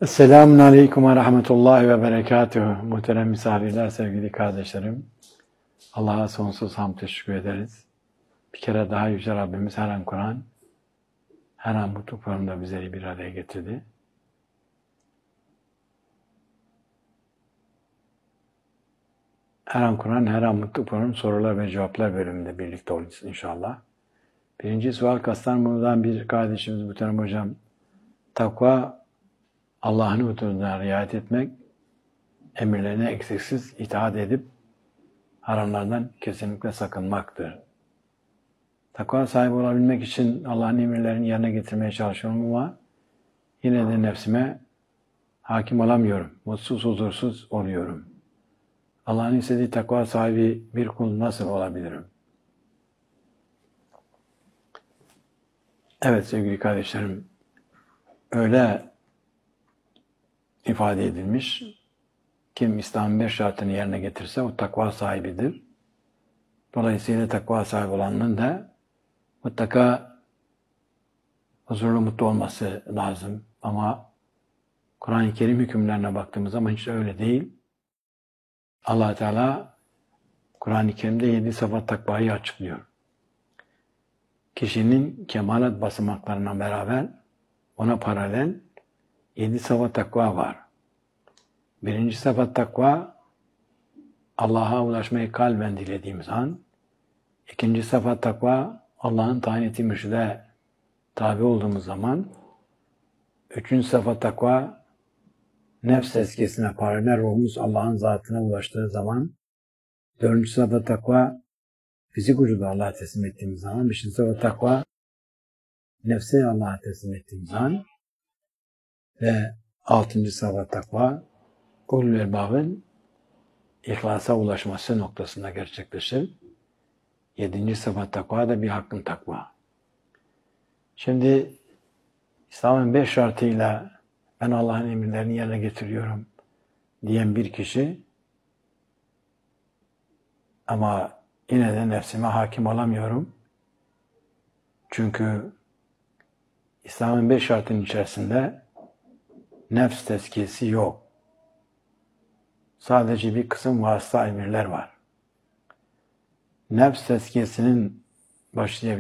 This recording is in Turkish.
Esselamun Aleyküm ve Rahmetullahi ve Berekatuhu. Muhterem misafirler, sevgili kardeşlerim. Allah'a sonsuz hamd teşekkür ederiz. Bir kere daha Yüce Rabbimiz her an Kur'an, her an mutlu formda bizleri bir araya getirdi. Her an Kur'an, her an mutlu form sorular ve cevaplar bölümünde birlikte olacağız inşallah. Birinci sual Kastamonu'dan bir kardeşimiz Muhterem Hocam. Takva, Allah'ın huzuruna riayet etmek, emirlerine eksiksiz itaat edip haramlardan kesinlikle sakınmaktır. Takva sahibi olabilmek için Allah'ın emirlerini yerine getirmeye çalışıyorum ama yine de nefsime hakim olamıyorum. Mutsuz, huzursuz oluyorum. Allah'ın istediği takva sahibi bir kul nasıl olabilirim? Evet sevgili kardeşlerim, öyle ifade edilmiş, kim İslam'ın 5 şartını yerine getirse o takva sahibidir. Dolayısıyla takva sahibi olanın da mutlaka huzurlu, mutlu olması lazım. Ama Kur'an-ı Kerim hükümlerine baktığımız zaman hiç öyle değil. Allah Teala Kur'an-ı Kerim'de 7 sıfat takvayı açıklıyor. Kişinin kemalat basamaklarına beraber ona paralel 7 sıfat takva var. Birinci sıfat takva, Allah'a ulaşmayı kalben dilediğimiz an. İkinci sıfat takva, Allah'ın tayin ettiği mürşide tabi olduğumuz zaman. Üçüncü sıfat takva, nefs tezkiyesine paralel ruhumuz Allah'ın zatına ulaştığı zaman. Dördüncü sıfat takva, fizik vücudu Allah'a teslim ettiğimiz zaman. Beşinci sıfat takva, nefse Allah'a teslim ettiğimiz zaman. Ve altıncı sıfat takva, ulul elbabın ihlasa ulaşması noktasında gerçekleşir. Yedinci sıfat takva da bir hakkın takva. Şimdi İslam'ın 5 şartıyla ben Allah'ın emirlerini yerine getiriyorum diyen bir kişi ama yine de nefsime hakim olamıyorum. Çünkü İslam'ın 5 şartının içerisinde nefs tezkiyesi yok. Sadece bir kısım vasıta emirler var. Nefs tezkiyesinin başlayabilmesi